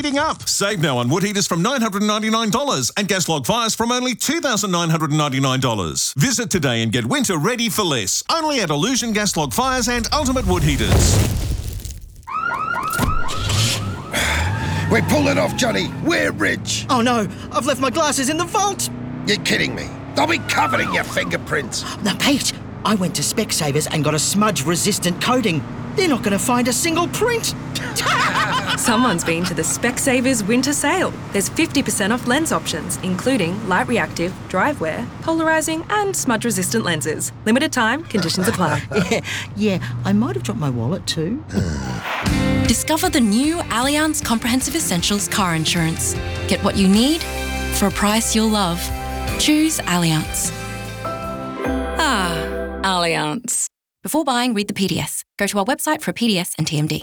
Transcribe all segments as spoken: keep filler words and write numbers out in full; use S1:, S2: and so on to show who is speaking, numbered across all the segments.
S1: heating up. Save now on wood heaters from nine hundred ninety-nine dollars and gas log fires from only two thousand nine hundred ninety-nine dollars. Visit today and get winter ready for less. Only at Illusion Gas Log Fires and Ultimate Wood Heaters.
S2: We pulled it off, Johnny. We're rich.
S3: Oh no, I've left my glasses in the vault.
S2: You're kidding me. They'll be covered in your fingerprints.
S3: No, Pete, I went to Specsavers and got a smudge-resistant coating. They're not going to find a single print.
S4: Someone's been to the Specsavers winter sale. There's fifty percent off lens options, including light reactive, drive wear, polarising and smudge-resistant lenses. Limited time, conditions apply.
S3: yeah, yeah, I might have dropped my wallet too.
S5: Discover the new Allianz Comprehensive Essentials car insurance. Get what you need for a price you'll love. Choose Allianz. Ah, Allianz. Before buying, read the P D S. Go to our website for a P D S and T M D.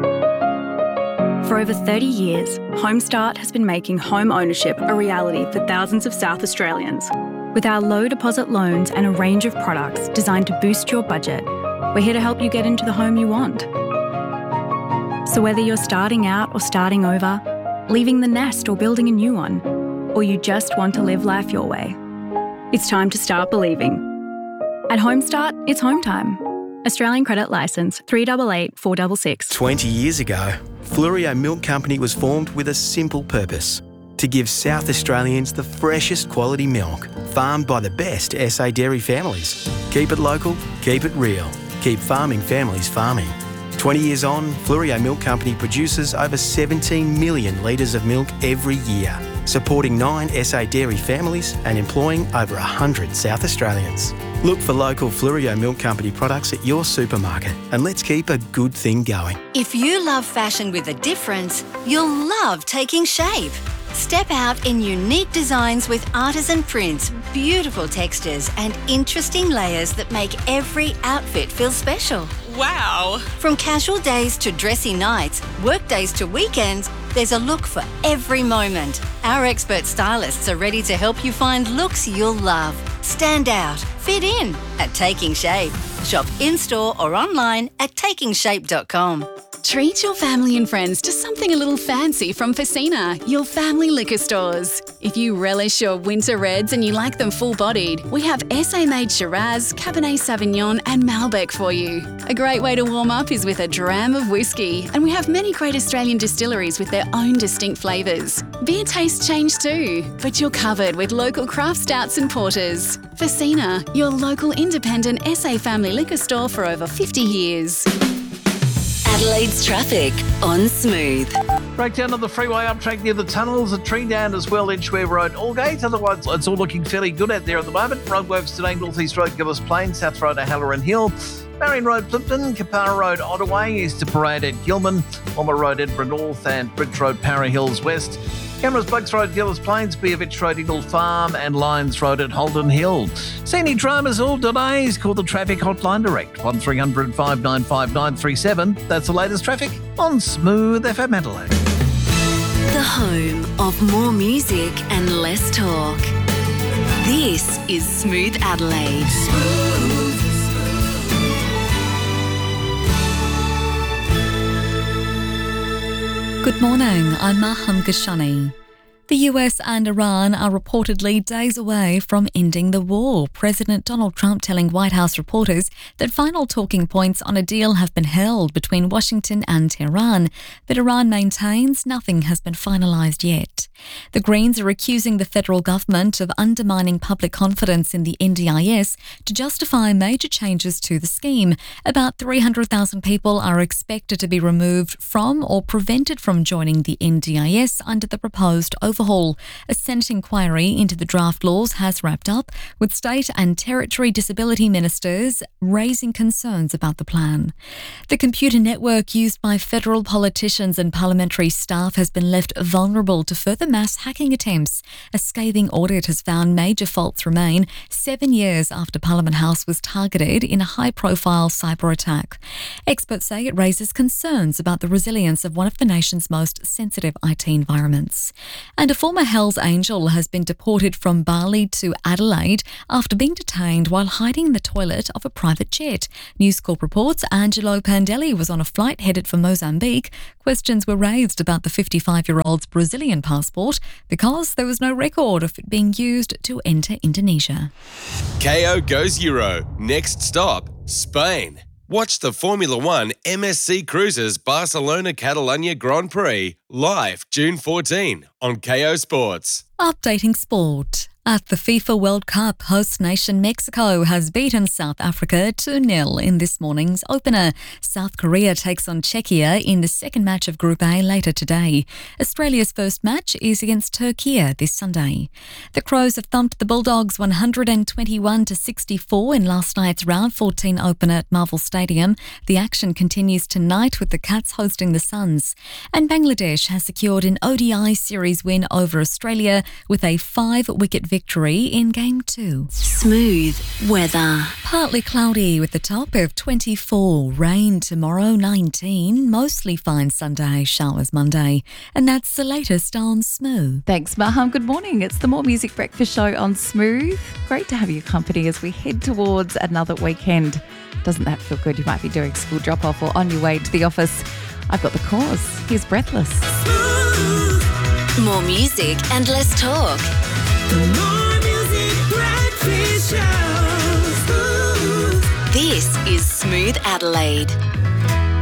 S6: For over thirty years, Homestart has been making home ownership a reality for thousands of South Australians. With our low deposit loans and a range of products designed to boost your budget, we're here to help you get into the home you want. So whether you're starting out or starting over, leaving the nest or building a new one, or you just want to live life your way, it's time to start believing. At Homestart, it's home time. Australian Credit Licence three eight eight four six six.
S7: twenty years ago, Fluorio Milk Company was formed with a simple purpose: to give South Australians the freshest quality milk, farmed by the best S A dairy families. Keep it local, keep it real, keep farming families farming. twenty years on, Fluorio Milk Company produces over seventeen million litres of milk every year, supporting nine S A dairy families and employing over one hundred South Australians. Look for local Fluorio Milk Company products at your supermarket and let's keep a good thing going.
S8: If you love fashion with a difference, you'll love Taking Shape. Step out in unique designs with artisan prints, beautiful textures and interesting layers that make every outfit feel special.
S5: Wow!
S8: From casual days to dressy nights, work days to weekends, there's a look for every moment. Our expert stylists are ready to help you find looks you'll love. Stand out, fit in at Taking Shape. Shop in-store or online at taking shape dot com.
S9: Treat your family and friends to something a little fancy from Facina, your family liquor stores. If you relish your winter reds and you like them full-bodied, we have S A-made Shiraz, Cabernet Sauvignon and Malbec for you. A great way to warm up is with a dram of whiskey, and we have many great Australian distilleries with their own distinct flavours. Beer tastes change too, but you're covered with local craft stouts and porters. Facina, your local independent S A family liquor store for over fifty years.
S10: Adelaide's traffic on Smooth.
S11: Breakdown on the freeway up track near the tunnels, a tree down as well, Edgware Road, Aldgate. Otherwise, it's all looking fairly good out there at the moment. Roadworks today, North East Road, Gillis Plain, South Road, O'Halloran Hill. Marion Road, Plimpton, Capara Road, Ottaway, East to Parade at Gilman, Walmer Road, Edinburgh North, and Bridge Road, Para Hills West. Cameras, Bucks Road, Gillis Plains, Beavitch Road, Eagle Farm, and Lyons Road at Holden Hill. See any dramas or delays? Call the traffic hotline direct, one three hundred five nine five nine three seven. That's the latest traffic on Smooth F M Adelaide.
S10: The home of more music and less talk. This is Smooth Adelaide. Smooth.
S12: Good morning, I'm Maham Gashani. The U S and Iran are reportedly days away from ending the war. President Donald Trump telling White House reporters that final talking points on a deal have been held between Washington and Tehran, but Iran maintains nothing has been finalised yet. The Greens are accusing the federal government of undermining public confidence in the N D I S to justify major changes to the scheme. About three hundred thousand people are expected to be removed from or prevented from joining the N D I S under the proposed overhaul. A Senate inquiry into the draft laws has wrapped up, with state and territory disability ministers raising concerns about the plan. The computer network used by federal politicians and parliamentary staff has been left vulnerable to further mass hacking attempts. A scathing audit has found major faults remain seven years after Parliament House was targeted in a high-profile cyber attack. Experts say it raises concerns about the resilience of one of the nation's most sensitive I T environments. And a former Hells Angel has been deported from Bali to Adelaide after being detained while hiding in the toilet of a private jet. News Corp reports Angelo Pandelli was on a flight headed for Mozambique. Questions were raised about the fifty-five-year-old's Brazilian passport because there was no record of it being used to enter Indonesia.
S13: K O goes Euro. Next stop, Spain. Watch the Formula One M S C Cruises Barcelona Catalunya Grand Prix live June fourteenth on K O Sports.
S12: Updating sport. At the FIFA World Cup, host nation Mexico has beaten South Africa two nil in this morning's opener. South Korea takes on Czechia in the second match of Group A later today. Australia's first match is against Turkey this Sunday. The Crows have thumped the Bulldogs one hundred twenty-one to sixty-four in last night's round fourteen opener at Marvel Stadium. The action continues tonight with the Cats hosting the Suns. And Bangladesh has secured an O D I series win over Australia with a five-wicket victory in Game two.
S10: Smooth weather.
S12: Partly cloudy with the top of twenty-four. Rain tomorrow, nineteen. Mostly fine Sunday, showers Monday. And that's the latest on Smooth.
S14: Thanks, Maham. Good morning. It's the More Music Breakfast Show on Smooth. Great to have your company as we head towards another weekend. Doesn't that feel good? You might be doing school drop-off or on your way to the office. I've got the cause. Here's Breathless.
S10: More music and less talk.
S15: More Music Breakfast Show.
S10: This is Smooth Adelaide.